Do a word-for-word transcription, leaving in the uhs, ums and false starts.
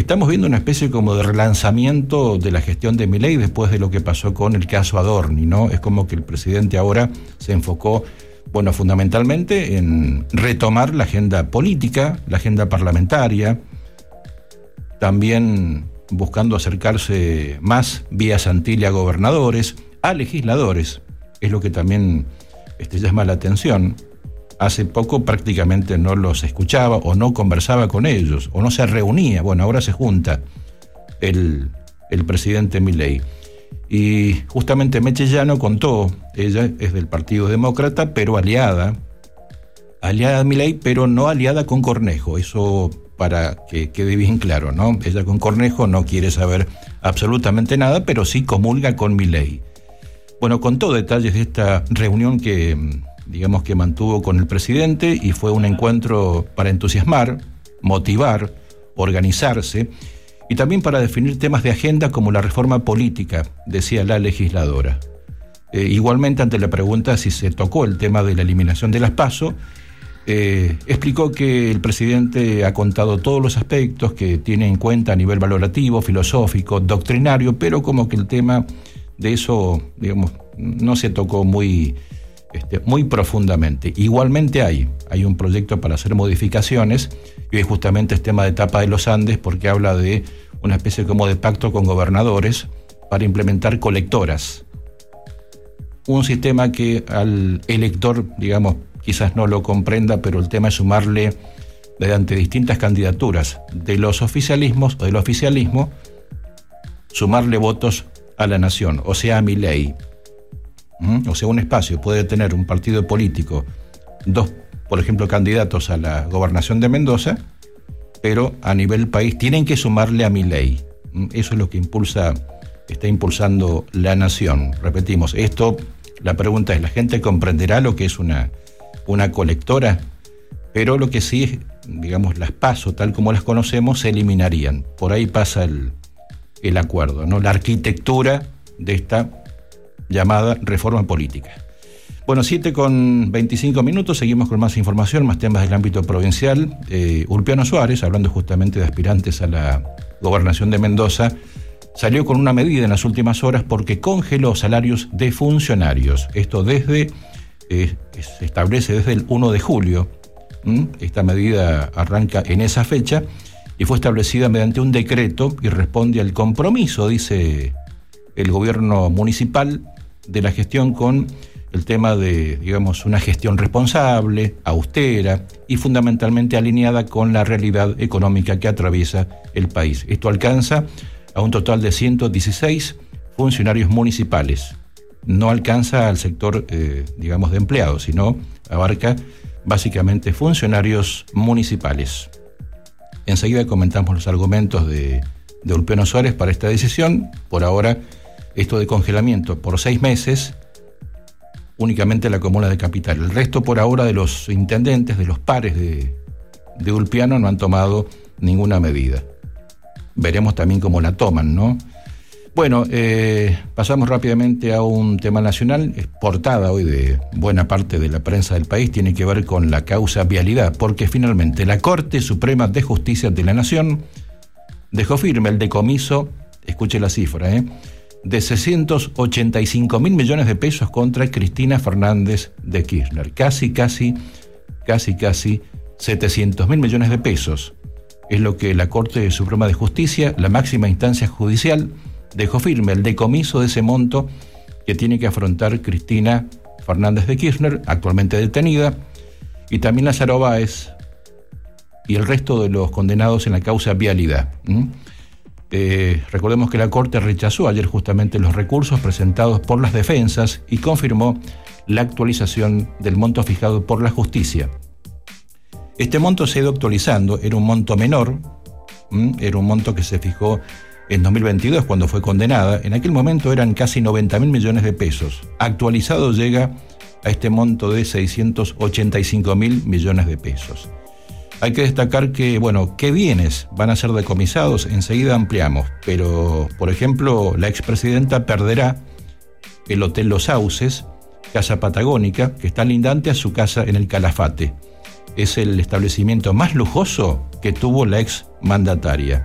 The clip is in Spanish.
estamos viendo una especie como de relanzamiento de la gestión de Milei después de lo que pasó con el caso Adorni, ¿no? Es como que el presidente ahora se enfocó, bueno, fundamentalmente en retomar la agenda política, la agenda parlamentaria, también buscando acercarse más vía Santilli a gobernadores, a legisladores, es lo que también este, llama la atención. Hace poco prácticamente no los escuchaba o no conversaba con ellos o no se reunía. Bueno, ahora se junta el, el presidente Milei. Y justamente Meche Llano contó, ella es del Partido Demócrata, pero aliada, aliada a Milei, pero no aliada con Cornejo. Eso para que quede bien claro, ¿no? Ella con Cornejo no quiere saber absolutamente nada, pero sí comulga con Milei. Bueno, contó detalles de esta reunión que, digamos, que mantuvo con el presidente y fue un encuentro para entusiasmar, motivar, organizarse y también para definir temas de agenda como la reforma política, decía la legisladora. Eh, igualmente, ante la pregunta si se tocó el tema de la eliminación de las PASO, eh, explicó que el presidente ha contado todos los aspectos que tiene en cuenta a nivel valorativo, filosófico, doctrinario, pero como que el tema de eso, digamos, no se tocó muy, este, muy profundamente. Igualmente hay, hay un proyecto para hacer modificaciones, y hoy justamente es tema de etapa de los Andes, porque habla de una especie como de pacto con gobernadores para implementar colectoras. Un sistema que al elector, digamos, quizás no lo comprenda, pero el tema es sumarle, mediante distintas candidaturas de los oficialismos o del oficialismo, sumarle votos a la nación, o sea, a Milei. ¿Mm? O sea, un espacio puede tener un partido político, dos, por ejemplo, candidatos a la gobernación de Mendoza, pero a nivel país tienen que sumarle a Milei. ¿Mm? Eso es lo que impulsa, está impulsando la nación. Repetimos, esto, la pregunta es, ¿la gente comprenderá lo que es una, una colectora? Pero lo que sí es, digamos, las PASO, tal como las conocemos, se eliminarían. Por ahí pasa el el acuerdo, ¿no? La arquitectura de esta llamada reforma política. Bueno, siete con veinticinco minutos, seguimos con más información, más temas del ámbito provincial. Eh, Ulpiano Suárez, hablando justamente de aspirantes a la gobernación de Mendoza, salió con una medida en las últimas horas porque congeló salarios de funcionarios. Esto desde, eh, se establece desde el primero de julio. ¿Mm? Esta medida arranca en esa fecha y fue establecida mediante un decreto y responde al compromiso, dice el gobierno municipal, de la gestión con el tema de, digamos, una gestión responsable, austera y fundamentalmente alineada con la realidad económica que atraviesa el país. Esto alcanza a un total de ciento dieciséis funcionarios municipales. No alcanza al sector, eh, digamos, de empleados, sino abarca básicamente funcionarios municipales. Enseguida comentamos los argumentos de, de Ulpiano Suárez para esta decisión. Por ahora, esto de congelamiento por seis meses, únicamente la comuna de Capital. El resto, por ahora, de los intendentes, de los pares de, de Ulpiano, no han tomado ninguna medida. Veremos también cómo la toman, ¿no? Bueno, eh, pasamos rápidamente a un tema nacional. Es portada hoy de buena parte de la prensa del país, tiene que ver con la causa vialidad, porque finalmente la Corte Suprema de Justicia de la Nación dejó firme el decomiso, escuche la cifra, ¿eh? de seiscientos ochenta y cinco mil millones de pesos contra Cristina Fernández de Kirchner. Casi, casi, casi, casi setecientos mil millones de pesos. Es lo que la Corte Suprema de Justicia, la máxima instancia judicial, dejó firme el decomiso de ese monto que tiene que afrontar Cristina Fernández de Kirchner, actualmente detenida, y también Lázaro Báez y el resto de los condenados en la causa vialidad. ¿Mm? Eh, recordemos que la Corte rechazó ayer justamente los recursos presentados por las defensas y confirmó la actualización del monto fijado por la justicia. Este monto se ha ido actualizando, era un monto menor, ¿Mm? era un monto que se fijó en dos mil veintidós, cuando fue condenada. En aquel momento eran casi noventa mil millones de pesos. Actualizado llega a este monto de seiscientos ochenta y cinco mil millones de pesos. Hay que destacar que, bueno, ¿qué bienes van a ser decomisados? Enseguida ampliamos, pero, por ejemplo, la expresidenta perderá el Hotel Los Sauces, casa patagónica, que está lindante a su casa en el Calafate. Es el establecimiento más lujoso que tuvo la ex mandataria.